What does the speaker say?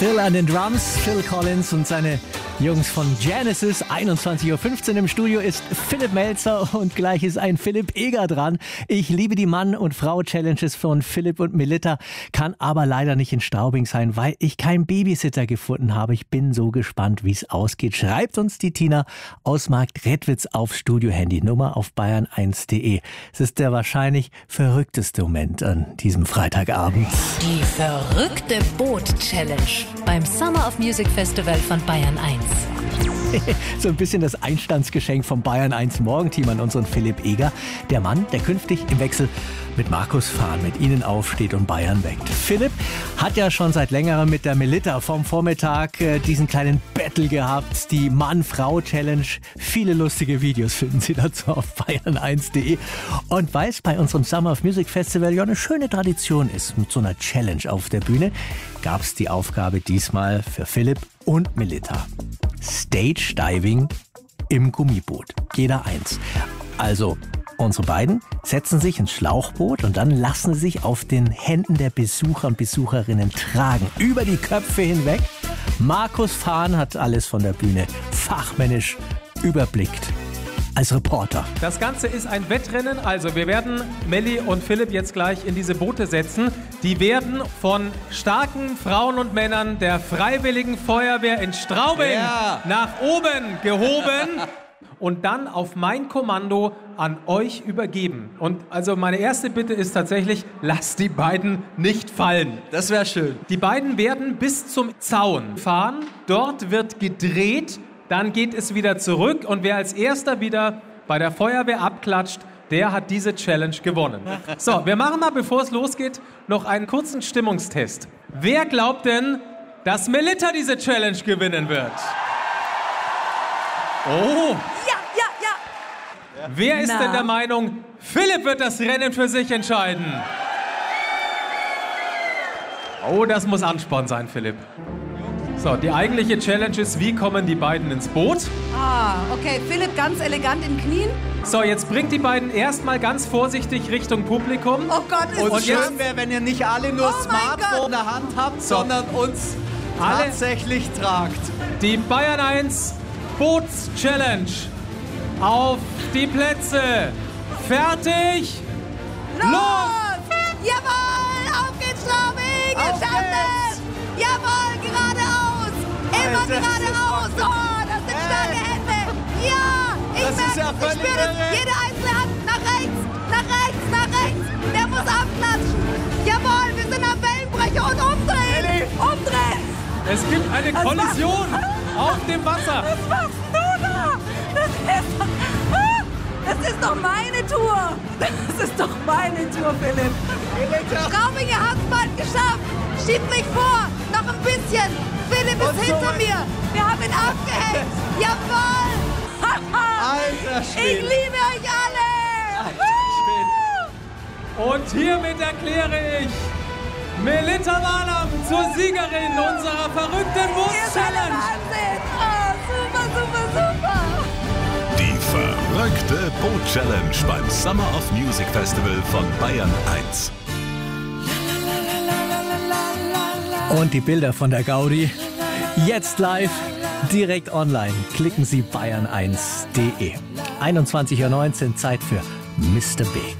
Phil an den Drums, Phil Collins und seine Jungs von Genesis. 21.15 Uhr im Studio ist Philipp Melzer und gleich ist ein Philipp Eger dran. Ich liebe die Mann- und Frau-Challenges von Philipp und Melitta, kann aber leider nicht in Straubing sein, weil ich keinen Babysitter gefunden habe. Ich bin so gespannt, wie es ausgeht. Schreibt uns die Tina aus Marktredwitz auf Studio-Handy, Nummer auf bayern1.de. Es ist der wahrscheinlich verrückteste Moment an diesem Freitagabend. Die verrückte Boot-Challenge beim Summer of Music Festival von Bayern 1. So ein bisschen das Einstandsgeschenk vom Bayern 1 Morgenteam an unseren Philipp Eger. Der Mann, der künftig im Wechsel mit Markus Fahn mit Ihnen aufsteht und Bayern weckt. Philipp hat ja schon seit längerem mit der Melitta vom Vormittag diesen kleinen Battle gehabt, die Mann-Frau-Challenge. Viele lustige Videos finden Sie dazu auf bayern1.de. Und weil es bei unserem Summer of Music Festival ja eine schöne Tradition ist, mit so einer Challenge auf der Bühne, gab es die Aufgabe diesmal für Philipp und Melitta. Stage Diving im Gummiboot. Jeder eins. Also, unsere beiden setzen sich ins Schlauchboot und dann lassen sie sich auf den Händen der Besucher und Besucherinnen tragen. Über die Köpfe hinweg. Markus Fahn hat alles von der Bühne fachmännisch überblickt. Als Reporter. Das Ganze ist ein Wettrennen, also wir werden Melli und Philipp jetzt gleich in diese Boote setzen. Die werden von starken Frauen und Männern der Freiwilligen Feuerwehr in Straubing nach oben gehoben und dann auf mein Kommando an euch übergeben. Und also meine erste Bitte ist tatsächlich, lasst die beiden nicht fallen. Das wäre schön. Die beiden werden bis zum Zaun fahren, dort wird gedreht. Dann geht es wieder zurück und wer als erster wieder bei der Feuerwehr abklatscht, der hat diese Challenge gewonnen. So, wir machen mal, bevor es losgeht, noch einen kurzen Stimmungstest. Wer glaubt denn, dass Melitta diese Challenge gewinnen wird? Oh! Ja. Wer ist denn der Meinung, Philipp wird das Rennen für sich entscheiden? Oh, das muss Ansporn sein, Philipp. So, die eigentliche Challenge ist, wie kommen die beiden ins Boot? Okay, Philipp ganz elegant in Knien. So, jetzt bringt die beiden erstmal ganz vorsichtig Richtung Publikum. Oh Gott, ist Und schön. schön wäre, wenn ihr nicht alle nur Oh mein Smartphone in der Hand habt, sondern uns Alle- tatsächlich tragt. Die Bayern 1 Boots Challenge. Auf die Plätze. Fertig. Los! Jawohl, auf geht's, Straubing! Auf Geschafft geht's! es! Jawohl, geradeaus! Immer Alter, das geradeaus! ist Oh, das sind starke Hände! Ja! Ich Das ist ja merke, ich völlig spüre das! irre. Jede einzelne Hand nach rechts, nach rechts, nach rechts! Der muss abklatschen! Jawohl, wir sind am Wellenbrecher und umdrehen! Elli. Umdrehen! Es gibt eine Kollision auf dem Wasser. Was machst du da? Das ist doch meine Tour! Das ist doch meine Tour, Philipp! Straubing, ihr habt's bald geschafft! Schiebt mich vor! Noch ein bisschen! Philipp ist Und so hinter ein- mir! Wir haben ihn aufgehängt! Jawohl! Alter Ich Schwede. liebe euch alle! Und hiermit erkläre ich Melitta Walam zur Siegerin unserer verrückten Boots Ihr seid der Challenge. Wahnsinn! Oh, super, super, super! Die verrückte Boot-Challenge beim Summer of Music Festival von Bayern 1. Und die Bilder von der Gaudi jetzt live, direkt online. Klicken Sie bayern1.de. 21.19 Uhr, Zeit für Mr. Big.